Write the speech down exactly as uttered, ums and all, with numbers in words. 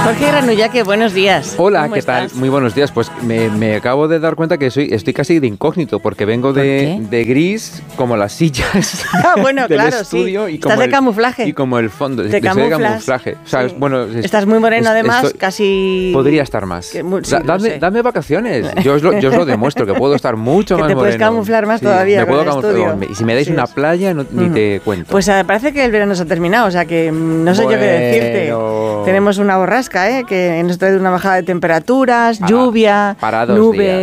Jorge Granullaque, buenos días. Hola, ¿qué estás? tal? Muy buenos días. Pues me, me acabo de dar cuenta que soy, estoy casi de incógnito porque vengo de, de gris como las sillas ah, bueno, del claro, estudio. Sí. Y como Estás de el, camuflaje. Y como el fondo. De, de, de camuflaje. O sea, sí. bueno, es, Estás muy moreno es, además, estoy, casi... Podría estar más. Que, sí, da, dame, sé. dame vacaciones. Yo os, lo, yo os lo demuestro, que puedo estar mucho que más te moreno. puedes camuflar más sí, todavía me con puedo el camuflar. estudio. Y si me dais Así una es. playa, no, ni uh-huh. te cuento. Pues uh, parece que el verano se ha terminado, o sea que no sé bueno. yo qué decirte. Tenemos una borrasca, ¿eh? Que nos trae una bajada de temperaturas, para, lluvia, para dos nubes. días.